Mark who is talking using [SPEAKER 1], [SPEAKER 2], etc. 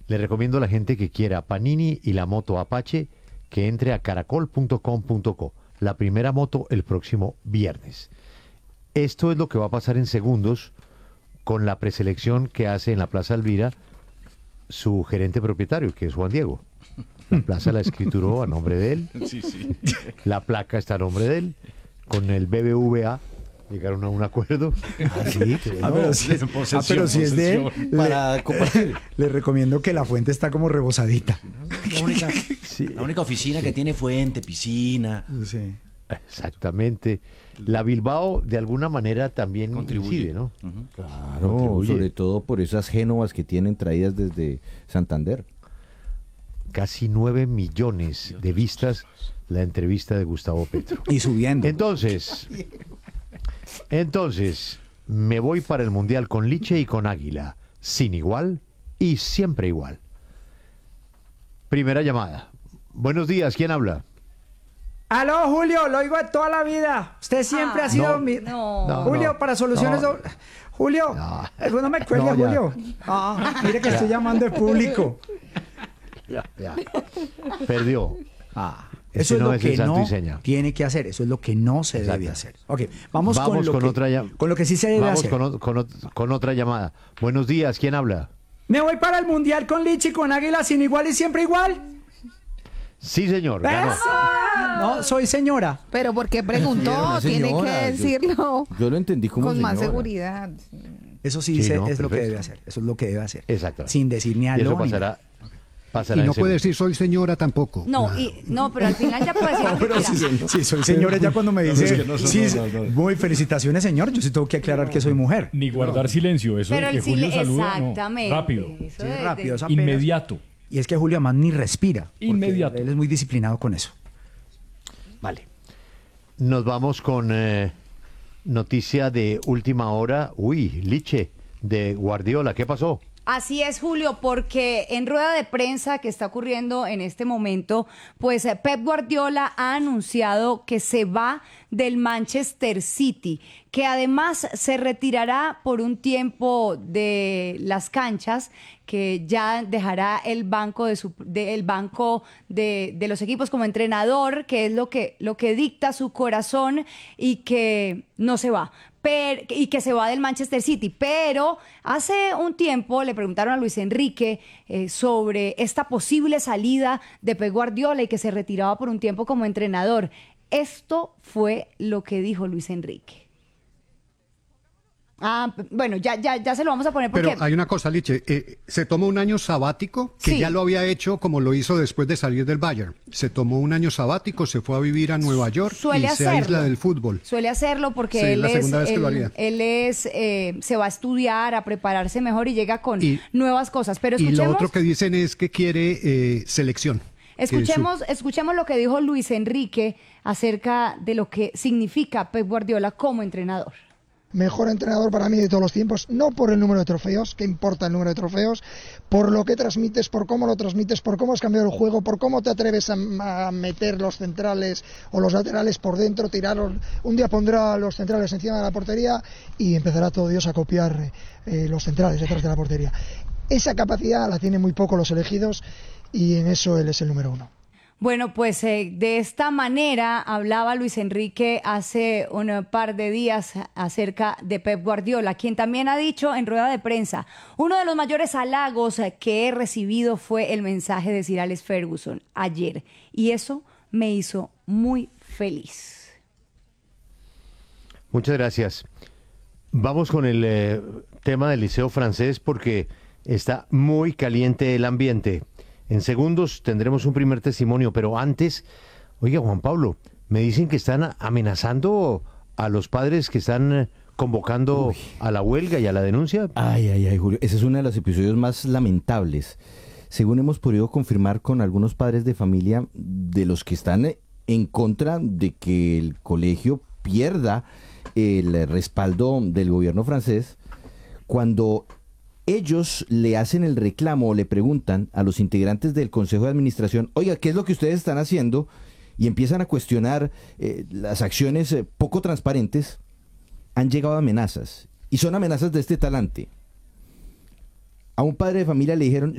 [SPEAKER 1] Le recomiendo a la gente que quiera Panini y la moto Apache que entre a caracol.com.co. La primera moto el próximo viernes. Esto es lo que va a pasar en segundos con la preselección que hace en la Plaza Elvira su gerente propietario, que es Juan Diego. La plaza la escrituró a nombre de él.
[SPEAKER 2] Sí, sí.
[SPEAKER 1] La placa está a nombre de él. Con el BBVA llegaron a un acuerdo.
[SPEAKER 3] Pero si es de él,
[SPEAKER 4] para compartir.
[SPEAKER 3] le recomiendo que la fuente está como rebosadita.
[SPEAKER 4] La única oficina que tiene fuente, piscina.
[SPEAKER 3] Sí.
[SPEAKER 1] Exactamente. La Bilbao de alguna manera también incide, ¿no?
[SPEAKER 5] Claro,
[SPEAKER 1] Contribuye.
[SPEAKER 5] sobre todo por esas génovas que tienen traídas desde Santander.
[SPEAKER 1] Casi 9 millones de vistas la entrevista de Gustavo Petro.
[SPEAKER 3] Y subiendo.
[SPEAKER 1] Entonces, me voy para el Mundial con Liche y con Águila, sin igual y siempre igual. Primera llamada. Buenos días, ¿quién habla?
[SPEAKER 3] Aló, Julio, lo oigo de toda la vida. Usted siempre ha sido mi...
[SPEAKER 1] No,
[SPEAKER 3] Julio,
[SPEAKER 1] no,
[SPEAKER 3] para soluciones...
[SPEAKER 1] no.
[SPEAKER 3] Julio, no me cuelgue,
[SPEAKER 1] No, ya.
[SPEAKER 3] Julio. Mire que estoy llamando de público.
[SPEAKER 1] Ya. Perdió.
[SPEAKER 3] Eso es
[SPEAKER 1] no
[SPEAKER 3] lo
[SPEAKER 1] es el
[SPEAKER 3] que
[SPEAKER 1] santo
[SPEAKER 3] no
[SPEAKER 1] y seña.
[SPEAKER 3] tiene que hacer. Eso es lo que no se debe
[SPEAKER 1] Exacto.
[SPEAKER 3] hacer. Ok, vamos
[SPEAKER 1] Vamos
[SPEAKER 3] con lo que sí se debe
[SPEAKER 1] Vamos
[SPEAKER 3] hacer.
[SPEAKER 1] con otra llamada. Buenos días, ¿quién habla?
[SPEAKER 3] Me voy para el Mundial con Lichi, con Águila, sin igual y siempre igual.
[SPEAKER 1] Sí, señor, ganó.
[SPEAKER 3] ¡Eso! No, soy señora.
[SPEAKER 6] Pero ¿por qué preguntó?
[SPEAKER 5] Una
[SPEAKER 6] Tiene que
[SPEAKER 5] señora,
[SPEAKER 6] decirlo
[SPEAKER 5] Yo lo entendí como
[SPEAKER 6] con más
[SPEAKER 5] señora.
[SPEAKER 6] seguridad.
[SPEAKER 3] Eso sí,
[SPEAKER 1] Sí,
[SPEAKER 3] es
[SPEAKER 1] no,
[SPEAKER 3] lo que
[SPEAKER 1] perfecto.
[SPEAKER 3] debe hacer. Eso es lo que debe hacer.
[SPEAKER 1] Exactamente.
[SPEAKER 3] Sin decir ni
[SPEAKER 1] Y
[SPEAKER 3] aló
[SPEAKER 1] eso
[SPEAKER 3] ni
[SPEAKER 1] pasará
[SPEAKER 3] nada.
[SPEAKER 1] pasará
[SPEAKER 7] Y no
[SPEAKER 1] en
[SPEAKER 7] puede
[SPEAKER 1] segundos.
[SPEAKER 7] decir soy señora tampoco.
[SPEAKER 6] No, pero al final ya puede ser.
[SPEAKER 3] Pero sí, soy señora ya cuando me dice, muy felicitaciones, señor. Yo sí tengo que aclarar que soy mujer.
[SPEAKER 8] Ni guardar silencio, eso
[SPEAKER 6] Pero
[SPEAKER 8] de que
[SPEAKER 6] el
[SPEAKER 8] Julio saluda, no,
[SPEAKER 6] exactamente.
[SPEAKER 8] rápido,
[SPEAKER 6] Eso
[SPEAKER 3] Sí,
[SPEAKER 6] de-
[SPEAKER 3] rápido, es apenas.
[SPEAKER 8] inmediato.
[SPEAKER 3] Y es que Julio además ni respira. porque
[SPEAKER 8] Inmediato.
[SPEAKER 3] Él es muy disciplinado con eso.
[SPEAKER 1] Vale. Nos vamos con noticia de última hora. Uy, Liche, de Guardiola. ¿Qué pasó?
[SPEAKER 6] Así es, Julio, porque en rueda de prensa que está ocurriendo en este momento, pues Pep Guardiola ha anunciado que se va del Manchester City, que además se retirará por un tiempo de las canchas, que ya dejará el banco el banco de los equipos como entrenador, que es lo que dicta su corazón, y que no se va. Y que se va del Manchester City, pero hace un tiempo le preguntaron a Luis Enrique sobre esta posible salida de Pep Guardiola y que se retiraba por un tiempo como entrenador. Esto fue lo que dijo Luis Enrique. Bueno, ya se lo vamos a poner porque...
[SPEAKER 7] Pero hay una cosa, Liche, se tomó un año sabático, que
[SPEAKER 6] Sí.
[SPEAKER 7] ya lo había hecho como lo hizo después de salir del Bayern. Se tomó un año sabático, se fue a vivir a Nueva York
[SPEAKER 6] Suele
[SPEAKER 7] y se
[SPEAKER 6] hacerlo.
[SPEAKER 7] aísla del fútbol.
[SPEAKER 6] Suele hacerlo porque
[SPEAKER 7] Sí,
[SPEAKER 6] él
[SPEAKER 7] la
[SPEAKER 6] es,
[SPEAKER 7] segunda vez que lo haría.
[SPEAKER 6] se va a estudiar, a prepararse mejor y llega con
[SPEAKER 7] Y-
[SPEAKER 6] nuevas cosas. Pero
[SPEAKER 7] Y lo
[SPEAKER 6] escuchemos,
[SPEAKER 7] otro que dicen es que quiere selección. Que
[SPEAKER 6] escuchemos lo que dijo Luis Enrique acerca de lo que significa Pep Guardiola como entrenador.
[SPEAKER 9] Mejor entrenador para mí de todos los tiempos, no por el número de trofeos, que importa el número de trofeos, por lo que transmites, por cómo lo transmites, por cómo has cambiado el juego, por cómo te atreves a meter los centrales o los laterales por dentro, tirarlos. Un día pondrá los centrales encima de la portería y empezará todo Dios a copiar los centrales detrás de la portería. Esa capacidad la tienen muy poco los elegidos y en eso él es el número uno.
[SPEAKER 6] Bueno, pues de esta manera hablaba Luis Enrique hace un par de días acerca de Pep Guardiola, quien también ha dicho en rueda de prensa: uno de los mayores halagos que he recibido fue el mensaje de Sir Alex Ferguson ayer, y eso me hizo muy feliz.
[SPEAKER 1] Muchas gracias. Vamos con el tema del Liceo Francés porque está muy caliente el ambiente. En segundos tendremos un primer testimonio, pero antes, oiga, Juan Pablo, me dicen que están amenazando a los padres que están convocando a la huelga y a la denuncia.
[SPEAKER 5] Ay, Julio, ese es uno de los episodios más lamentables. Según hemos podido confirmar con algunos padres de familia, de los que están en contra de que el colegio pierda el respaldo del gobierno francés, cuando ellos le hacen el reclamo o le preguntan a los integrantes del Consejo de Administración: oiga, ¿qué es lo que ustedes están haciendo? Y empiezan a cuestionar las acciones poco transparentes. Han llegado amenazas, y son amenazas de este talante. A un padre de familia le dijeron: